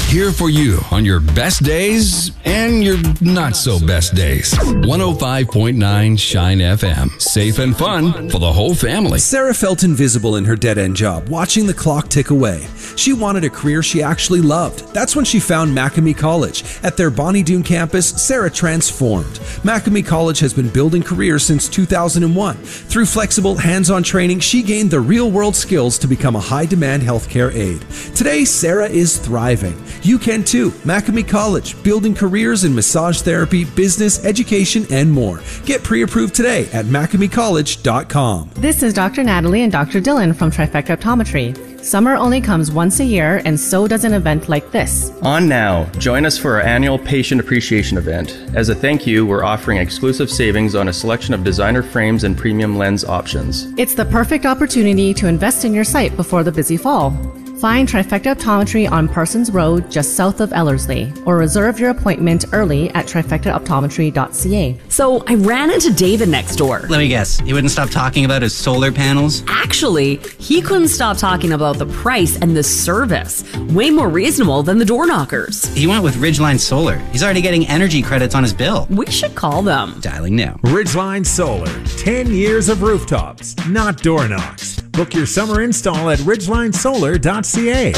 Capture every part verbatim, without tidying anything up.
Here for you on your best days and your not so best days. one oh five point nine Shine F M. Safe and fun for the whole family. Sarah felt invisible in her dead-end job, watching the clock tick away. She wanted a career she actually loved. That's when she found Macamee College. At their Bonnie Doon campus, Sarah transformed. Macamee College has been building careers since two thousand one. Through flexible, hands-on training, she gained the real-world skills to become a high-demand healthcare aide. Today, Sarah is thriving. You can too. Macamee College, building careers in massage therapy, business, education, and more. Get pre-approved today at macamee college dot com. This is Doctor Natalie and Doctor Dylan from Trifecta Optometry. Summer only comes once a year, and so does an event like this. On now, join us for our annual Patient Appreciation event. As a thank you, we're offering exclusive savings on a selection of designer frames and premium lens options. It's the perfect opportunity to invest in your sight before the busy fall. Find Trifecta Optometry on Parsons Road, just south of Ellerslie, or reserve your appointment early at trifecta optometry dot c a. So I ran into David next door. Let me guess, he wouldn't stop talking about his solar panels? Actually, he couldn't stop talking about the price and the service. Way more reasonable than the door knockers. He went with Ridgeline Solar. He's already getting energy credits on his bill. We should call them. Dialing now. Ridgeline Solar. ten years of rooftops, not door knocks. Book your summer install at ridgeline solar dot c a.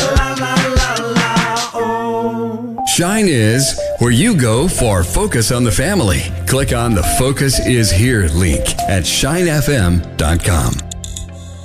Shine is where you go for Focus on the Family. Click on the Focus is Here link at shine f m dot com.